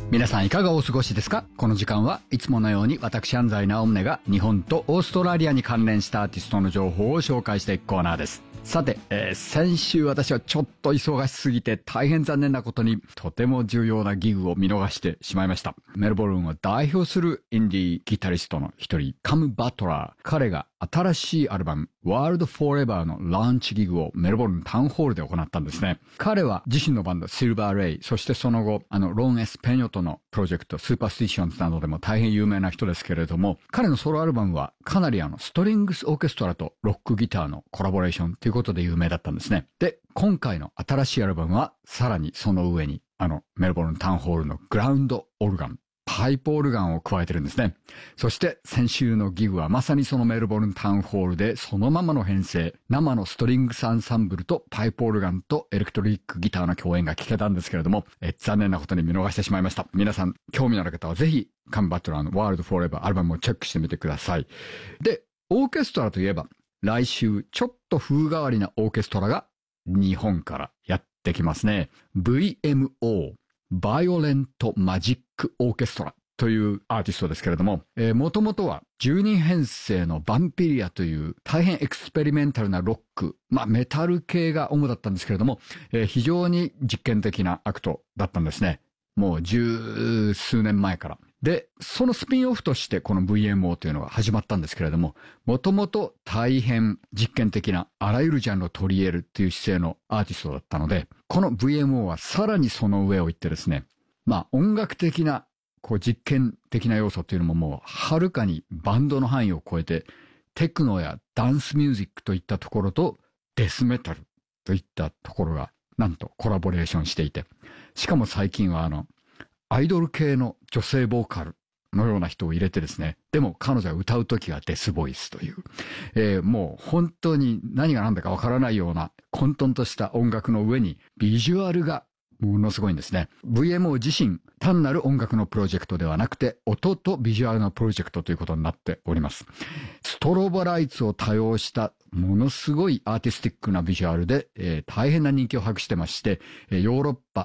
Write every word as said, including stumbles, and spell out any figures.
皆さんいかがお過ごしですか？この時間はいつものように私安西直宗が日本とオーストラリアに関連したアーティストの情報を紹介していくコーナーです。さて、えー、先週私はちょっと忙しすぎて大変残念なことにとても重要なギグを見逃してしまいました。メルボルンを代表するインディーギタリストの一人、カム・バトラー。彼が新しいアルバム、ワールド・フォーエバーのランチギグをメルボルンタウンホールで行ったんですね。彼は自身のバンド、シルバー・レイ、そしてその後、あの、ロン・エス・ペニョとのプロジェクト、スーパースティションズなどでも大変有名な人ですけれども、彼のソロアルバムはかなりあの、ストリングス・オーケストラとロックギターのコラボレーションということで有名だったんですね。で、今回の新しいアルバムは、さらにその上に、あの、メルボルンタウンホールのグラウンドオルガン、パイプオルガンを加えてるんですね。そして先週のギグはまさにそのメルボルンタウンホールでそのままの編成、生のストリングスアンサンブルとパイプオルガンとエレクトリックギターの共演が聞けたんですけれども、え残念なことに見逃してしまいました。皆さん興味のある方はぜひカム・バトラーのワールド・フォーエバーアルバムをチェックしてみてください。で、オーケストラといえば来週ちょっと風変わりなオーケストラが日本からやってきますね。ブイエムオー バイオレントマジックオーケストラというアーティストですけれども、えー、元々はじゅうにん編成のバンピリアという大変エクスペリメンタルなロック、まあメタル系が主だったんですけれども、えー、非常に実験的なアクトだったんですね。もう十数年前から。で、そのスピンオフとしてこの ブイエムオー というのが始まったんですけれども、もともと大変実験的なあらゆるジャンルを取り入れるっていう姿勢のアーティストだったので、この ブイエムオー はさらにその上を行ってですね、まあ音楽的なこう実験的な要素というのももうはるかにバンドの範囲を超えて、テクノやダンスミュージックといったところとデスメタルといったところがなんとコラボレーションしていて、しかも最近はあのアイドル系の女性ボーカルのような人を入れてですね、でも彼女は歌うときはデスボイスという、えー、もう本当に何が何だかわからないような混沌とした音楽の上にビジュアルがものすごいんですね。ブイエムオー 自身単なる音楽のプロジェクトではなくて音とビジュアルのプロジェクトということになっております。ストロボライツを多用したものすごいアーティスティックなビジュアルで、えー、大変な人気を博してまして、ヨーロッパ、